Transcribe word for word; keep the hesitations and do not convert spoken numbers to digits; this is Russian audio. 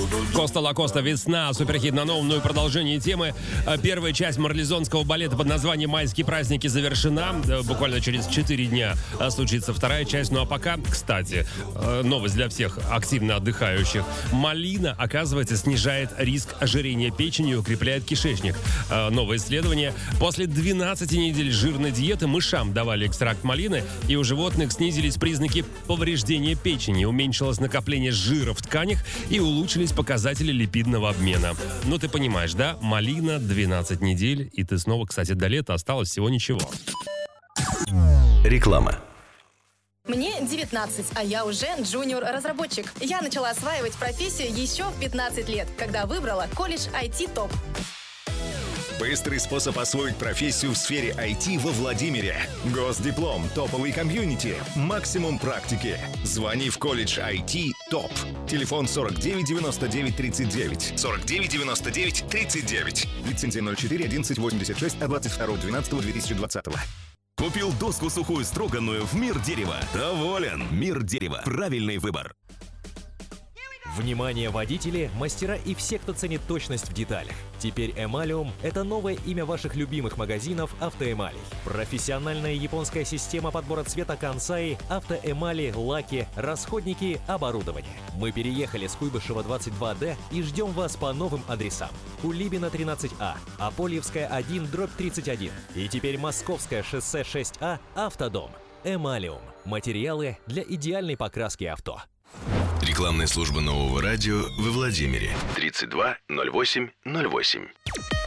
Коста Лакоста «Весна». Суперхит на новом, ну и продолжение темы. Первая часть марлезонского балета под названием «Майские праздники» завершена. Буквально через четыре дня случится вторая часть. Ну а пока, кстати, новость для всех активно отдыхающих. Малина, оказывается, снижает риск ожирения печени и укрепляет кишечник. Новое исследование. После двенадцати недель жирной диеты мышам давали экстракт малины, и у животных снизились признаки повреждения печени, уменьшилось накопление жира в тканях и улучшились показатели липидного обмена. Ну, ты понимаешь, да? Малина, двенадцать недель, и ты снова, кстати, до лета осталось всего ничего. Реклама. Мне девятнадцать, а я уже джуниор-разработчик. Я начала осваивать профессию еще в пятнадцать лет, когда выбрала колледж ай ти топ. Быстрый способ освоить профессию в сфере ай ти во Владимире. Госдиплом, топовый комьюнити, максимум практики. Звони в колледж ай ти топ. Телефон сорок девять девяносто девять тридцать девять. сорок девять девяносто девять тридцать девять. Лицензия ноль четыре одиннадцать восемьдесят шесть от двадцать второго двенадцатого две тысячи двадцатого. Купил доску сухую строганную в Мир Дерева. Доволен. Мир Дерева. Правильный выбор. Внимание, водители, мастера и все, кто ценит точность в деталях. Теперь Эмалиум – это новое имя ваших любимых магазинов «Автоэмалей». Профессиональная японская система подбора цвета Kansai, автоэмали, лаки, расходники, оборудование. Мы переехали с Куйбышева двадцать два дэ и ждем вас по новым адресам. Кулибина тринадцать а, Апольевская один, дробь тридцать один. И теперь Московское шоссе шесть а, Автодом. Эмалиум – материалы для идеальной покраски авто. Рекламная служба нового радио во Владимире. тридцать два ноль восемь ноль восемь.